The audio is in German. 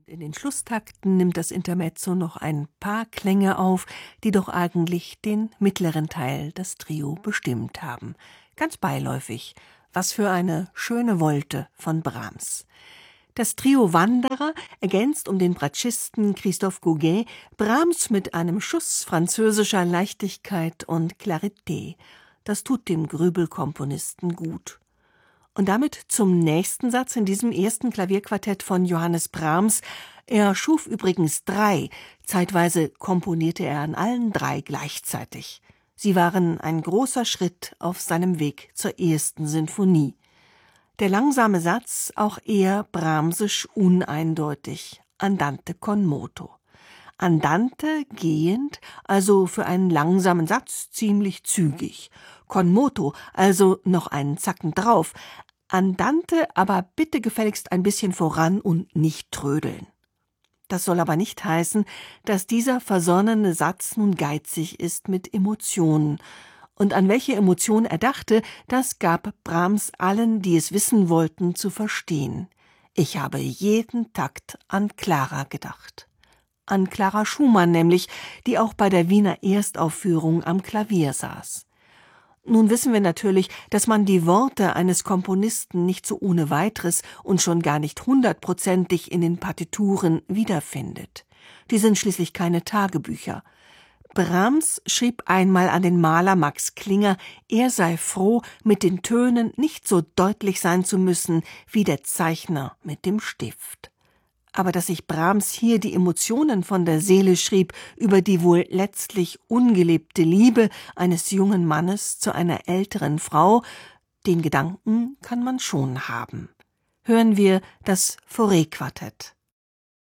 In den Schlusstakten nimmt das Intermezzo noch ein paar Klänge auf, die doch eigentlich den mittleren Teil des Trio bestimmt haben. Ganz beiläufig. Was für eine schöne Wolte von Brahms. Das Trio Wanderer ergänzt um den Bratschisten Christophe Gauguin Brahms mit einem Schuss französischer Leichtigkeit und Clarité. Das tut dem Grübelkomponisten gut. Und damit zum nächsten Satz in diesem ersten Klavierquartett von Johannes Brahms. Er schuf übrigens 3, zeitweise komponierte er an allen 3 gleichzeitig. Sie waren ein großer Schritt auf seinem Weg zur ersten Sinfonie. Der langsame Satz auch eher brahmsisch uneindeutig, andante con moto. Andante gehend, also für einen langsamen Satz ziemlich zügig. Con moto, also noch einen Zacken drauf. Andante aber bitte gefälligst ein bisschen voran und nicht trödeln. Das soll aber nicht heißen, dass dieser versonnene Satz nun geizig ist mit Emotionen. Und an welche Emotion er dachte, das gab Brahms allen, die es wissen wollten, zu verstehen. Ich habe jeden Takt an Clara gedacht. An Clara Schumann nämlich, die auch bei der Wiener Erstaufführung am Klavier saß. Nun wissen wir natürlich, dass man die Worte eines Komponisten nicht so ohne weiteres und schon gar nicht 100%ig in den Partituren wiederfindet. Die sind schließlich keine Tagebücher. Brahms schrieb einmal an den Maler Max Klinger, er sei froh, mit den Tönen nicht so deutlich sein zu müssen wie der Zeichner mit dem Stift. Aber dass sich Brahms hier die Emotionen von der Seele schrieb über die wohl letztlich ungelebte Liebe eines jungen Mannes zu einer älteren Frau, den Gedanken kann man schon haben. Hören wir das Fauré-Quartett.